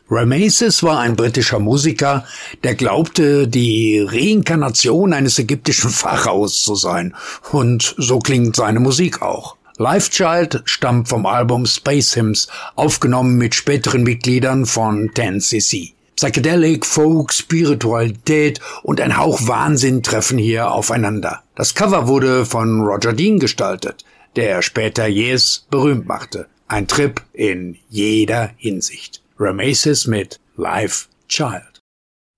Rhamaces war ein britischer Musiker, der glaubte, die Reinkarnation eines ägyptischen Pharaos zu sein. Und so klingt seine Musik auch. Life Child stammt vom Album Space Hymns, aufgenommen mit späteren Mitgliedern von 10cc. Psychedelic, Folk, Spiritualität und ein Hauch Wahnsinn treffen hier aufeinander. Das Cover wurde von Roger Dean gestaltet, der später Yes berühmt machte. Ein Trip in jeder Hinsicht. Rhamaces mit Life Child.